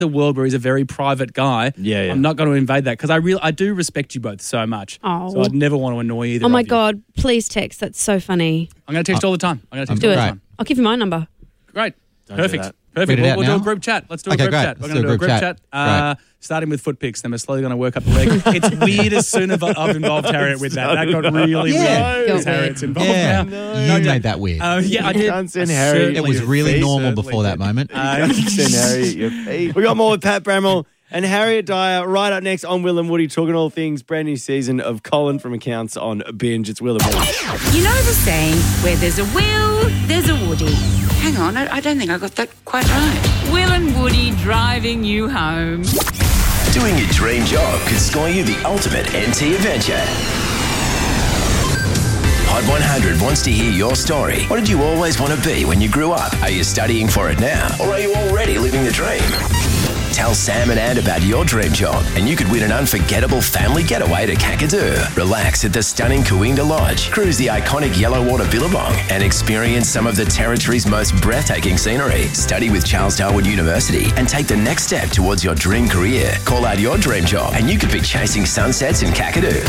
the world where he's a very private guy. Yeah. I'm not going to invade that because I do respect you both so much. Oh. So I'd never want to annoy either. Oh my of you. God, please text. That's so funny. I'm going to text all the time. Do it. I'll give you my number. Great. Don't do Perfect. that. Perfect. Read it out We'll do now? a group chat. Let's do a Okay, group great. chat. We're Let's going to do a group chat. Great. Starting with foot picks. Then we're slowly going to work up the leg. It's weird as soon as I've involved Harriet with that. That got really Yeah. weird. Got As Harriet's involved Yeah. now. You made that weird. Yeah, I did. Can't send Harriet. It was your really feet. normal certainly before that did. moment. Send Harriet your feet. We got more with Pat Bramwell and Harriet Dyer right up next on Will and Woody, talking all things brand new season of Colin from Accounts on Binge. It's Will and Woody. You know the saying, where there's a Will, there's a Woody. Hang on, I don't think I got that quite right. Will and Woody driving you home. Doing your dream job could score you the ultimate NT adventure. Hot 100 wants to hear your story. What did you always want to be when you grew up? Are you studying for it now? Or are you already living the dream? Tell Sam and Ant about your dream job and you could win an unforgettable family getaway to Kakadu. Relax at the stunning Coinda Lodge, cruise the iconic Yellowwater Billabong and experience some of the territory's most breathtaking scenery. Study with Charles Darwin University and take the next step towards your dream career. Call out your dream job and you could be chasing sunsets in Kakadu.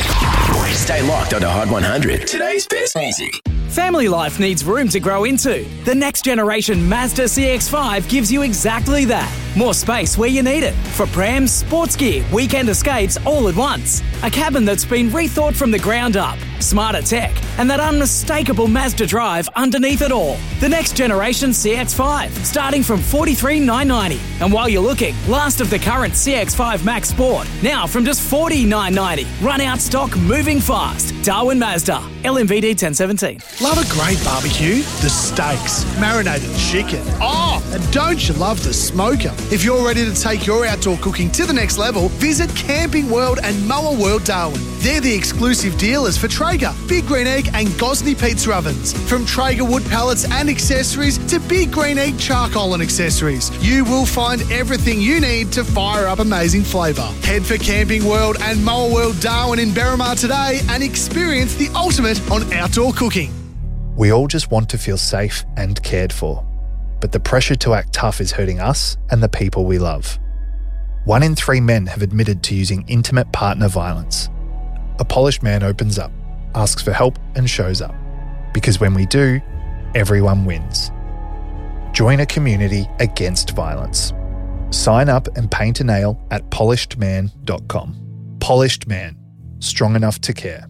Stay locked onto Hot 100. Today's best music. Family life needs room to grow into. The next generation Mazda CX-5 gives you exactly that. More space where you need it. For prams, sports gear, weekend escapes all at once. A cabin that's been rethought from the ground up. Smarter tech and that unmistakable Mazda drive underneath it all. The next generation CX-5, starting from $43,990. And while you're looking, last of the current CX-5 Max Sport, now from just $40,990. Run out stock, moving fast. Darwin Mazda, LMVD 1017. Love a great barbecue? The steaks, marinated chicken. Oh, and don't you love the smoker? If you're ready to take your outdoor cooking to the next level, visit Camping World and Moa World Darwin. They're the exclusive dealers for Traeger, Big Green Egg and Gosney pizza ovens. From Traeger wood pallets and accessories to Big Green Egg charcoal and accessories, you will find everything you need to fire up amazing flavour. Head for Camping World and Moa World Darwin in Berrimah today and experience the ultimate on outdoor cooking. We all just want to feel safe and cared for. But the pressure to act tough is hurting us and the people we love. 1 in 3 men have admitted to using intimate partner violence. A polished man opens up, asks for help and shows up. Because when we do, everyone wins. Join a community against violence. Sign up and paint a nail at polishedman.com. Polished Man. Strong enough to care.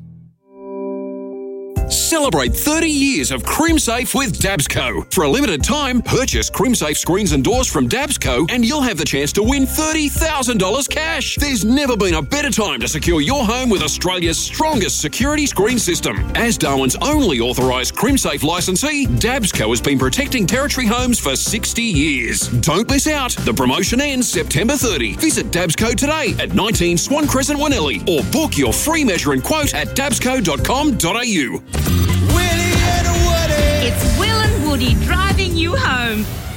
Celebrate 30 years of CrimSafe with Dabsco. For a limited time, purchase CrimSafe screens and doors from Dabsco and you'll have the chance to win $30,000 cash. There's never been a better time to secure your home with Australia's strongest security screen system. As Darwin's only authorised CrimSafe licensee, Dabsco has been protecting Territory homes for 60 years. Don't miss out. The promotion ends September 30. Visit Dabsco today at 19 Swan Crescent, Wanelli or book your free measure and quote at dabsco.com.au. It's Will and Woody driving you home.